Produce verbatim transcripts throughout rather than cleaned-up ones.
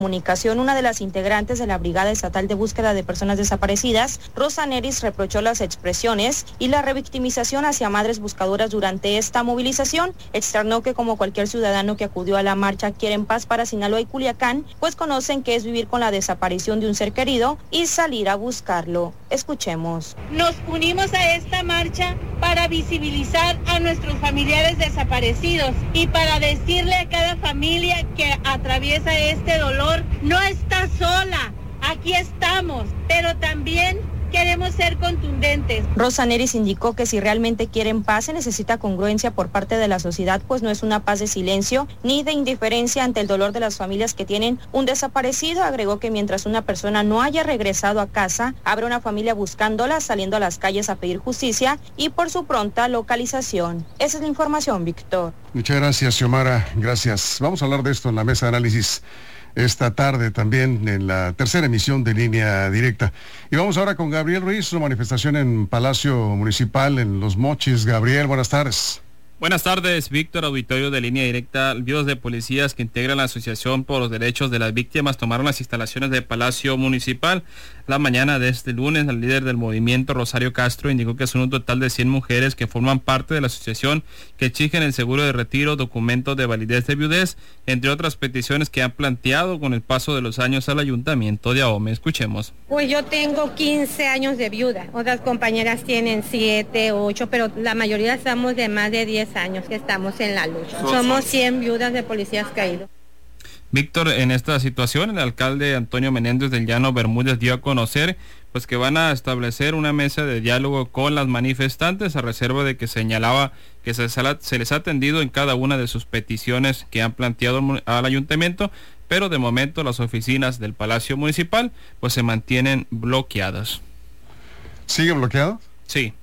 Comunicación, una de las integrantes de la Brigada Estatal de Búsqueda de Personas Desaparecidas, Rosa Neris, reprochó las expresiones y la revictimización hacia madres buscadoras durante esta movilización. Externó que como cualquier ciudadano que acudió a la marcha quieren paz para Sinaloa y Culiacán, pues conocen que es vivir con la desaparición de un ser querido y salir a buscarlo. Escuchemos. Nos unimos a esta marcha para visibilizar a nuestros familiares desaparecidos y para decirle a cada familia que atraviesa este dolor: no está sola, aquí estamos, pero también queremos ser contundentes. Rosa Neris indicó que si realmente quieren paz se necesita congruencia por parte de la sociedad, pues no es una paz de silencio ni de indiferencia ante el dolor de las familias que tienen un desaparecido. Agregó que mientras una persona no haya regresado a casa, habrá una familia buscándola, saliendo a las calles a pedir justicia y por su pronta localización. Esa es la información, Víctor. Muchas gracias, Xiomara. Gracias. Vamos a hablar de esto en la mesa de análisis esta tarde también en la tercera emisión de Línea Directa. Y vamos ahora con Gabriel Ruiz, una manifestación en Palacio Municipal en Los Mochis. Gabriel, buenas tardes. Buenas tardes, Víctor. Auditorio de Línea Directa. Viudas de policías que integran la Asociación por los Derechos de las Víctimas tomaron las instalaciones del Palacio Municipal. La mañana de este lunes, el líder del movimiento, Rosario Castro, indicó que son un total de cien mujeres que forman parte de la asociación que exigen el seguro de retiro, documentos de validez de viudez, entre otras peticiones que han planteado con el paso de los años al Ayuntamiento de Ahome. Escuchemos. Pues yo tengo quince años de viuda, otras compañeras tienen siete, ocho, pero la mayoría estamos de más de diez años que estamos en la lucha. Somos cien viudas de policías caídos. Víctor, en esta situación, el alcalde Antonio Menéndez del Llano Bermúdez dio a conocer pues que van a establecer una mesa de diálogo con las manifestantes a reserva de que señalaba que se, se les ha atendido en cada una de sus peticiones que han planteado al ayuntamiento, pero de momento las oficinas del Palacio Municipal pues se mantienen bloqueadas. ¿Siguen bloqueados? Sí.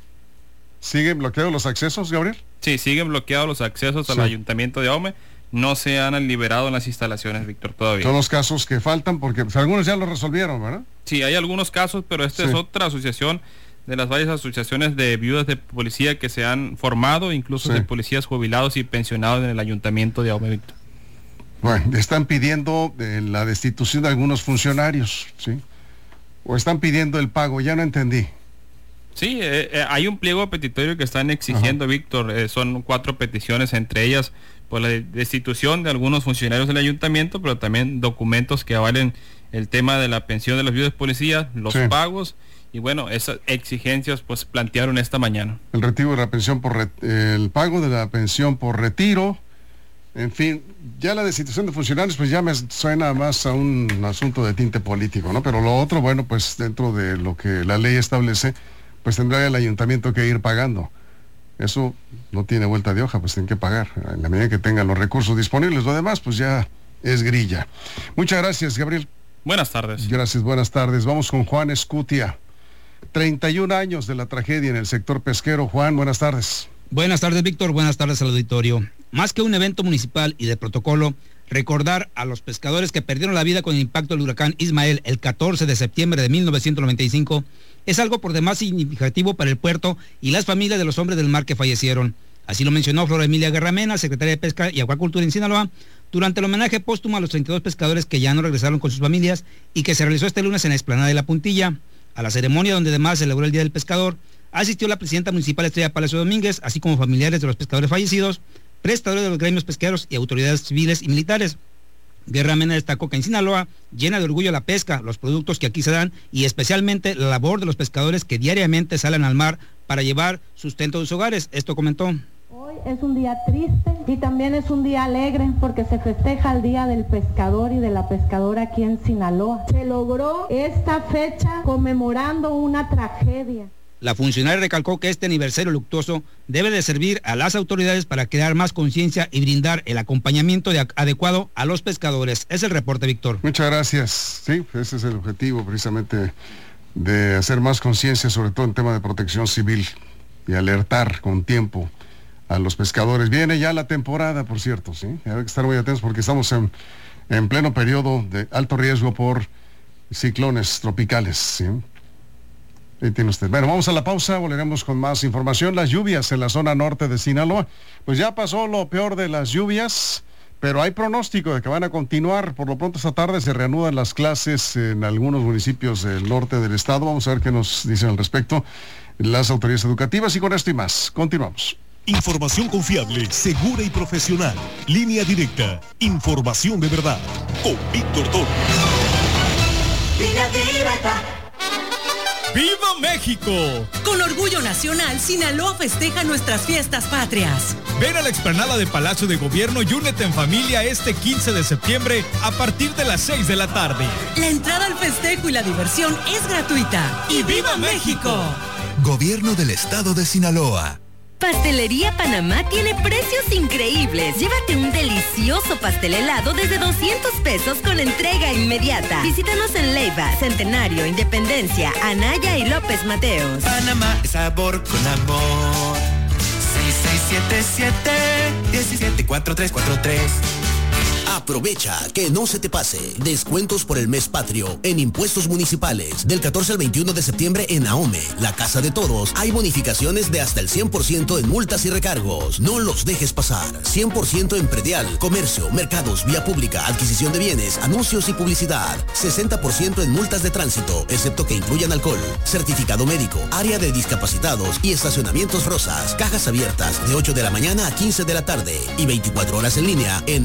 ¿Siguen bloqueados los accesos, Gabriel? Sí, siguen bloqueados los accesos al sí. Ayuntamiento de Ahome. No se han liberado en las instalaciones, Víctor, todavía. Son los casos que faltan porque pues, algunos ya lo resolvieron, ¿verdad? Sí, hay algunos casos, pero esta sí. es otra asociación de las varias asociaciones de viudas de policía que se han formado, incluso sí. de policías jubilados y pensionados en el Ayuntamiento de Ahome, Víctor. Bueno, están pidiendo eh, la destitución de algunos funcionarios, ¿sí? O están pidiendo el pago, ya no entendí. Sí, eh, eh, hay un pliego petitorio que están exigiendo, Ajá. Víctor, eh, son cuatro peticiones, entre ellas por la destitución de algunos funcionarios del ayuntamiento, pero también documentos que avalen el tema de la pensión de las viudas policías, los sí. pagos, y bueno, esas exigencias pues plantearon esta mañana. El retiro de la pensión por re, el pago de la pensión por retiro, en fin, ya la destitución de funcionarios pues ya me suena más a un asunto de tinte político, ¿no? Pero lo otro, bueno, pues dentro de lo que la ley establece, pues tendrá el ayuntamiento que ir pagando. Eso no tiene vuelta de hoja, pues tienen que pagar en la medida que tengan los recursos disponibles. Lo demás pues ya es grilla. Muchas gracias, Gabriel. Buenas tardes. Gracias, buenas tardes. Vamos con Juan Escutia. treinta y un años de la tragedia en el sector pesquero. Juan, buenas tardes. Buenas tardes, Víctor. Buenas tardes al auditorio. Más que un evento municipal y de protocolo, recordar a los pescadores que perdieron la vida con el impacto del huracán Ismael el catorce de septiembre de mil novecientos noventa y cinco es algo por demás significativo para el puerto y las familias de los hombres del mar que fallecieron. Así lo mencionó Flora Emilia Guerramena, secretaria de Pesca y Acuacultura en Sinaloa, durante el homenaje póstumo a los treinta y dos pescadores que ya no regresaron con sus familias y que se realizó este lunes en la explanada de La Puntilla. A la ceremonia, donde además se celebró el Día del Pescador, asistió la presidenta municipal Estrella Palacio Domínguez, así como familiares de los pescadores fallecidos, prestadores de los gremios pesqueros y autoridades civiles y militares. Guerramena destacó que en Sinaloa llena de orgullo la pesca, los productos que aquí se dan y especialmente la labor de los pescadores que diariamente salen al mar para llevar sustento a sus hogares. Esto comentó. Hoy es un día triste y también es un día alegre porque se festeja el Día del Pescador y de la Pescadora aquí en Sinaloa. Se logró esta fecha conmemorando una tragedia. La funcionaria recalcó que este aniversario luctuoso debe de servir a las autoridades para crear más conciencia y brindar el acompañamiento de, adecuado a los pescadores. Es el reporte, Víctor. Muchas gracias. Sí, ese es el objetivo precisamente de hacer más conciencia, sobre todo en tema de protección civil y alertar con tiempo a los pescadores. Viene ya la temporada, por cierto, sí. Hay que estar muy atentos porque estamos en, en pleno periodo de alto riesgo por ciclones tropicales, sí. Ahí tiene usted. Bueno, vamos a la pausa, volveremos con más información. Las lluvias en la zona norte de Sinaloa. Pues ya pasó lo peor de las lluvias, pero pero hay pronóstico de que van a continuar. Por lo pronto esta tarde se reanudan las clases en algunos municipios del norte del estado. Vamos a ver qué nos dicen al respecto las autoridades educativas, y con esto y más, continuamos. Información confiable, segura y profesional. Línea directa. Información de verdad. Con Víctor Toro. Línea directa. ¡Viva México! Con orgullo nacional, Sinaloa festeja nuestras fiestas patrias. Ven a la explanada de Palacio de Gobierno y únete en familia este quince de septiembre a partir de las seis de la tarde. La entrada al festejo y la diversión es gratuita. ¡Y viva México! Gobierno del Estado de Sinaloa. Pastelería Panamá tiene precios increíbles. Llévate un delicioso pastel helado desde doscientos pesos con entrega inmediata. Visítanos en Leiva, Centenario, Independencia, Anaya y López Mateos. Panamá es sabor con amor. seis seis siete siete, uno siete cuatro tres cuatro tres. Aprovecha, que no se te pase. Descuentos por el mes patrio en impuestos municipales. Del catorce al veintiuno de septiembre en AOME, la Casa de Toros, hay bonificaciones de hasta el cien por ciento en multas y recargos. No los dejes pasar. cien por ciento en predial, comercio, mercados, vía pública, adquisición de bienes, anuncios y publicidad. sesenta por ciento en multas de tránsito, excepto que incluyan alcohol. Certificado médico, área de discapacitados y estacionamientos rosas. Cajas abiertas de ocho de la mañana a quince de la tarde y veinticuatro horas en línea en